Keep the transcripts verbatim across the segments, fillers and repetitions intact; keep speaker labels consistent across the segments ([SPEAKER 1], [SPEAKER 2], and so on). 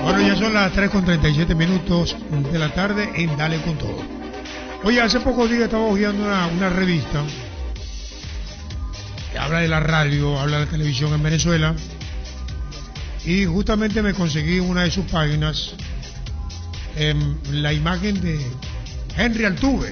[SPEAKER 1] Bueno, ya son las tres con treinta y siete minutos de la tarde en Dale con Todo. Oye, hace pocos días estaba hojeando una, una revista que habla de la radio, habla de la televisión en Venezuela, y justamente me conseguí una de sus páginas eh, la imagen de Henry Altuve.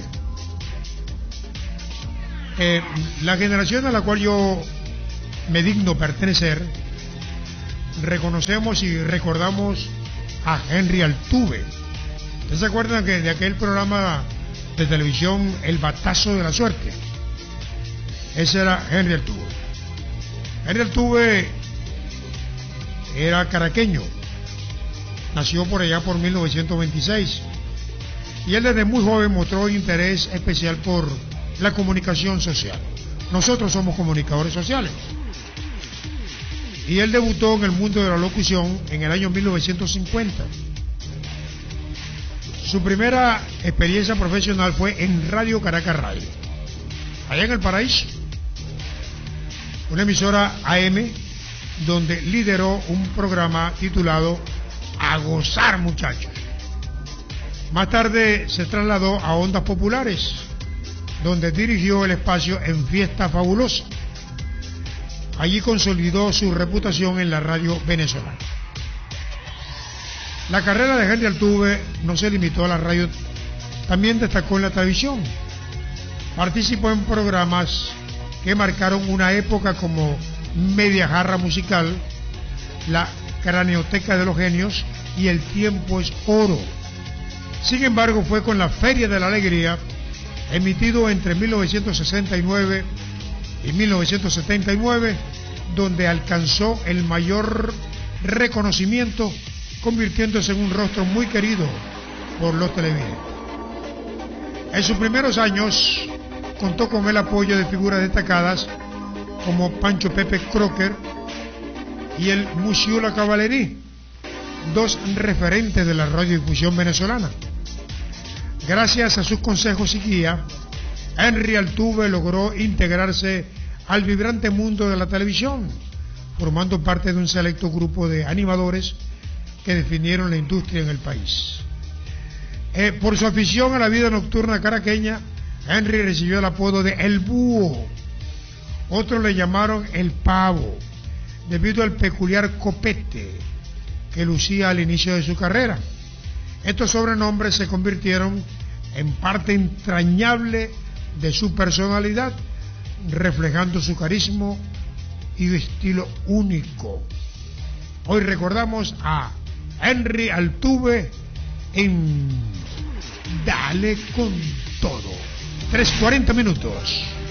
[SPEAKER 1] Eh, la generación a la cual yo me digno pertenecer, reconocemos y recordamos a Henry Altuve. ¿Ustedes se acuerdan que de aquel programa de televisión El Batazo de la Suerte? Ese era Henry Altuve. Henry Altuve era caraqueño, nació por allá por mil novecientos veintiséis, y él desde muy joven mostró interés especial por la comunicación social. Nosotros somos comunicadores sociales. Y él debutó en el mundo de la locución en el año mil novecientos cincuenta. Su primera experiencia profesional fue en Radio Caracas Radio, allá en El Paraíso, una emisora A M donde lideró un programa titulado A Gozar, Muchachos. Más tarde se trasladó a Ondas Populares, donde dirigió el espacio En Fiesta Fabulosa. Allí consolidó su reputación en la radio venezolana. La carrera de Henry Altuve no se limitó a la radio, también destacó en la televisión. Participó en programas que marcaron una época como Media Jarra Musical, La Craneoteca de los Genios y El Tiempo es Oro. Sin embargo, fue con la Feria de la Alegría, emitido entre mil novecientos sesenta y nueve y mil novecientos setenta y nueve, donde alcanzó el mayor reconocimiento, convirtiéndose en un rostro muy querido por los televidentes. En sus primeros años contó con el apoyo de figuras destacadas como Pancho Pepe Crocker y el Monsieur La Cavallerie, dos referentes de la radiodifusión venezolana. Gracias a sus consejos y guía, Henry Altuve logró integrarse al vibrante mundo de la televisión, formando parte de un selecto grupo de animadores que definieron la industria en el país. Eh, por su afición a la vida nocturna caraqueña, Henry recibió el apodo de El Búho. Otros le llamaron El Pavo, debido al peculiar copete que lucía al inicio de su carrera. Estos sobrenombres se convirtieron en parte entrañable de su personalidad, reflejando su carisma y estilo único. Hoy recordamos a Henry Altuve en Dale con Todo. tres cuarenta minutos.